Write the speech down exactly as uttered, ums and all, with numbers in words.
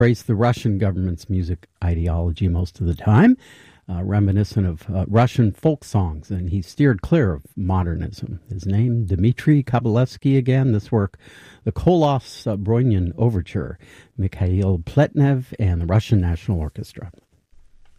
embraced the Russian government's music ideology most of the time, uh, reminiscent of uh, Russian folk songs, and he steered clear of modernism. His name, Dmitry Kabalevsky, again, this work, the Kolos uh, Bronyan Overture, Mikhail Pletnev and the Russian National Orchestra.